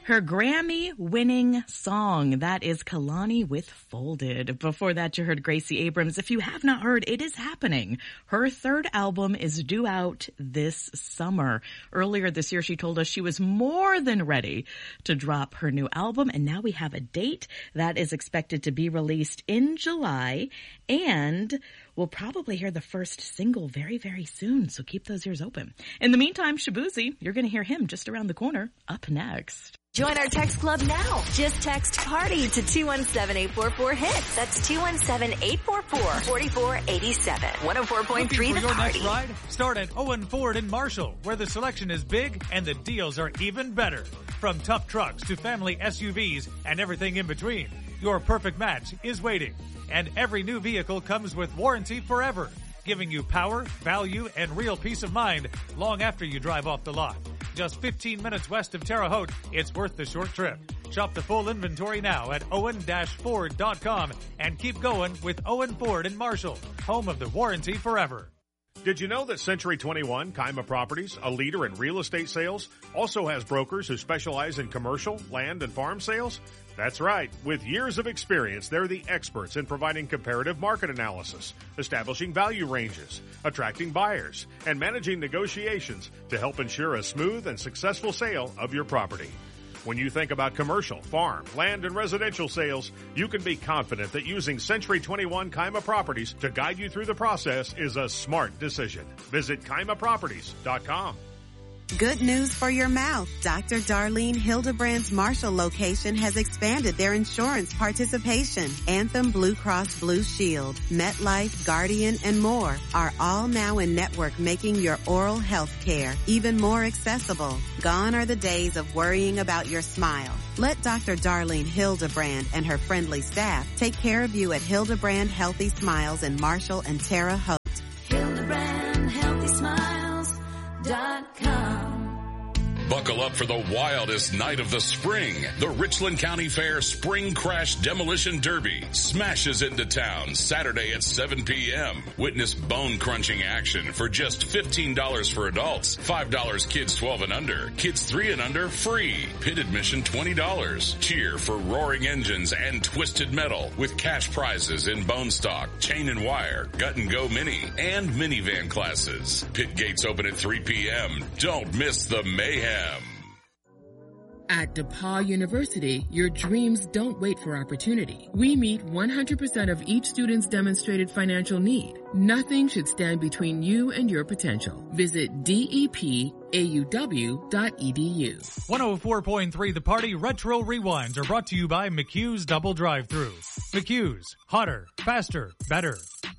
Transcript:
Her Grammy-winning song, that is Kalani with Folded. Before that, you heard Gracie Abrams. If you have not heard, it is happening. Her third album is due out this summer. Earlier this year, she told us she was more than ready to drop her new album, and now we have a date that is expected to be released in July, and we'll probably hear the first single very, very soon, so keep those ears open. In the meantime, Shabuzi, you're going to hear him just around the corner, up next. Join our text club now. Just text PARTY to 217-844-HIT. That's 217-844-4487. 104.3 The your Party. next ride? Start at Owen Ford in Marshall, where the selection is big and the deals are even better. From tough trucks to family SUVs and everything in between, your perfect match is waiting. And every new vehicle comes with warranty forever, giving you power, value, and real peace of mind long after you drive off the lot. Just 15 minutes west of Terre Haute, it's worth the short trip. Shop the full inventory now at owen-ford.com and keep going with Owen Ford in Marshall, home of the warranty forever. Did you know that Century 21 Kaima Properties, a leader in real estate sales, also has brokers who specialize in commercial, land, and farm sales? That's right. With years of experience, they're the experts in providing comparative market analysis, establishing value ranges, attracting buyers, and managing negotiations to help ensure a smooth and successful sale of your property. When you think about commercial, farm, land, and residential sales, you can be confident that using Century 21 Kaima Properties to guide you through the process is a smart decision. Visit KaimaProperties.com. Good news for your mouth. Dr. Darlene Hildebrand's Marshall location has expanded their insurance participation. Anthem Blue Cross Blue Shield, MetLife, Guardian, and more are all now in network, making your oral health care even more accessible. Gone are the days of worrying about your smile. Let Dr. Darlene Hildebrand and her friendly staff take care of you at Hildebrand Healthy Smiles in Marshall and Terre Haute. HildebrandHealthySmiles.com. Buckle up for the wildest night of the spring. The Richland County Fair Spring Crash Demolition Derby smashes into town Saturday at 7 p.m. Witness bone-crunching action for just $15 for adults, $5 kids 12 and under, kids 3 and under free. Pit admission $20. Cheer for roaring engines and twisted metal with cash prizes in bone stock, chain and wire, gut and go mini, and minivan classes. Pit gates open at 3 p.m. Don't miss the mayhem. At DePaul University, your dreams don't wait for opportunity. We meet 100% of each student's demonstrated financial need. Nothing should stand between you and your potential. Visit DEPAUW.edu. 104.3 The Party Retro Rewinds are brought to you by McHugh's Double Drive-Thru. McHugh's, hotter, faster, better.